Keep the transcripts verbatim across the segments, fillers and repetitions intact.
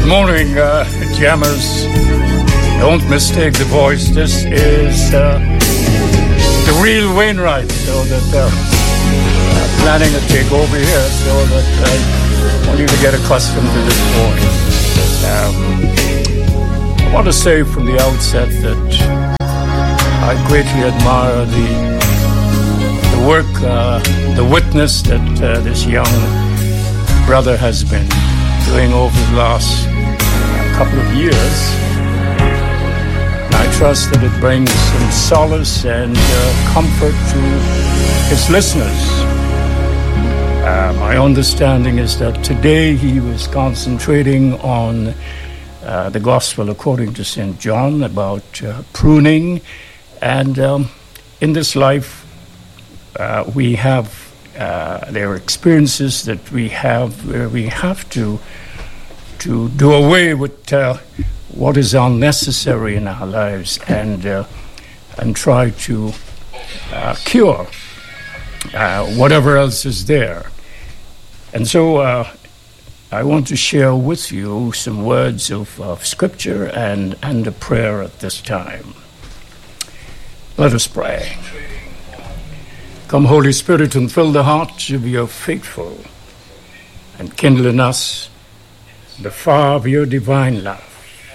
Good morning, uh, jammers. Don't mistake the voice. This is uh, the real Wainwright, so that uh, I'm planning to take over here, so that uh, I want you to get accustomed to this voice. Um, I want to say from the outset that I greatly admire the the work, uh, the witness that uh, this young brother has been doing over the last uh, couple of years. And I trust that it brings some solace and uh, comfort to his listeners. Uh, my understanding is that today he was concentrating on uh, the Gospel according to Saint John about uh, pruning. And um, in this life, uh, we have Uh, there are experiences that we have where we have to to do away with uh, what is unnecessary in our lives and uh, and try to uh, cure uh, whatever else is there. And so uh, I want to share with you some words of, of scripture and, and a prayer at this time. Let us pray. Come, Holy Spirit, and fill the hearts of your faithful, and kindle in us the fire of your divine love.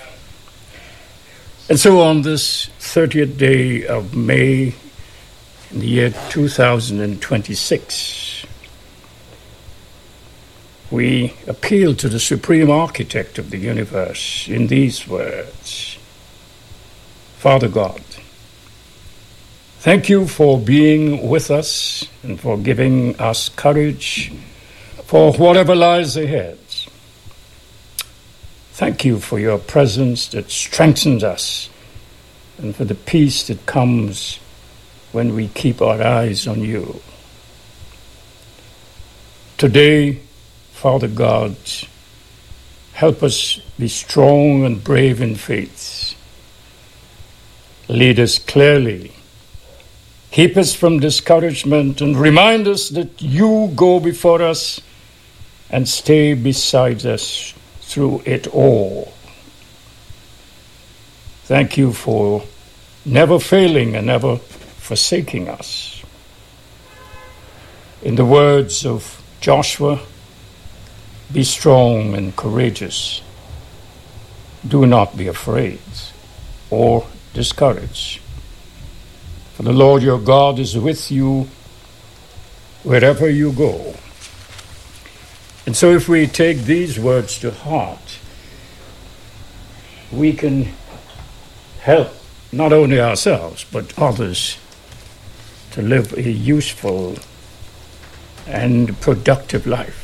And so on this thirtieth day of May in the year two thousand twenty-six, we appeal to the Supreme Architect of the universe in these words. Father God, thank you for being with us and for giving us courage for whatever lies ahead. Thank you for your presence that strengthens us and for the peace that comes when we keep our eyes on you. Today, Father God, help us be strong and brave in faith. Lead us clearly. Keep us from discouragement and remind us that you go before us and stay beside us through it all. Thank you for never failing and never forsaking us. In the words of Joshua, be strong and courageous. Do not be afraid or discouraged. For the Lord your God is with you wherever you go. And so if we take these words to heart, we can help not only ourselves, but others to live a useful and productive life.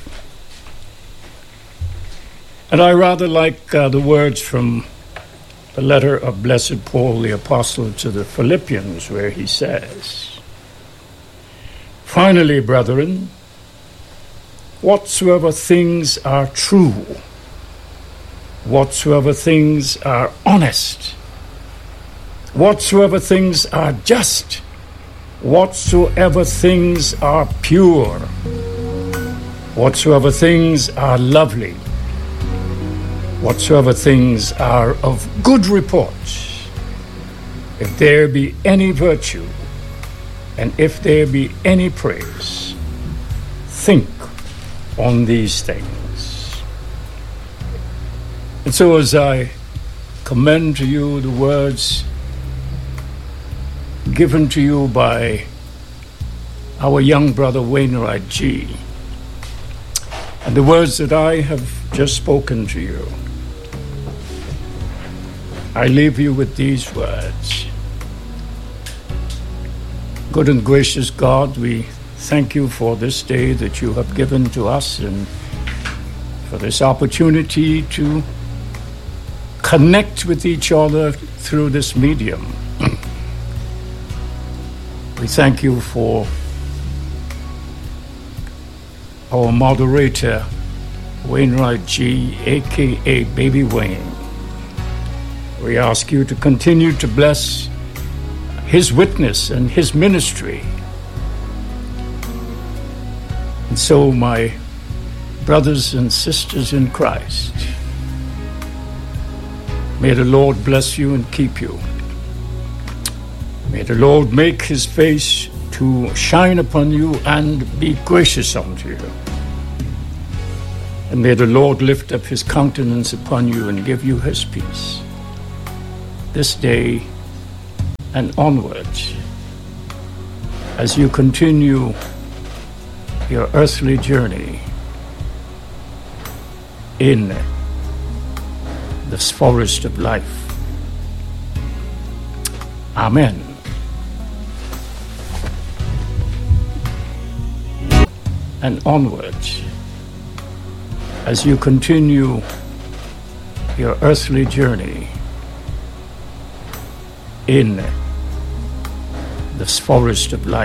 And I rather like uh, the words from the letter of Blessed Paul the Apostle to the Philippians, where he says, finally, brethren, whatsoever things are true, whatsoever things are honest, whatsoever things are just, whatsoever things are pure, whatsoever things are lovely, whatsoever things are of good report, if there be any virtue, and if there be any praise, think on these things. And so as I commend to you the words given to you by our young brother Wainwright G, and the words that I have just spoken to you, I leave you with these words. Good and gracious God, we thank you for this day that you have given to us and for this opportunity to connect with each other through this medium. We thank you for our moderator, Wainwright G, a k a. Baby Wayne. We ask you to continue to bless his witness and his ministry. And so, my brothers and sisters in Christ, May the Lord bless you and keep you. May the Lord make his face to shine upon you and be gracious unto you. And may the Lord lift up his countenance upon you and give you his peace this day and onwards, as you continue your earthly journey in this forest of life. Amen. And onwards, as you continue your earthly journey in this forest of life.